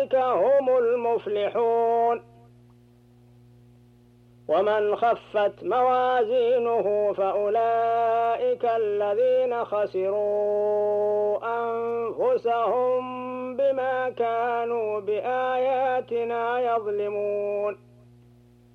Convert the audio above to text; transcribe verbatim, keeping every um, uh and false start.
هم المفلحون. ومن خفت موازينه فأولئك الذين خسروا أنفسهم بما كانوا بآياتنا يظلمون.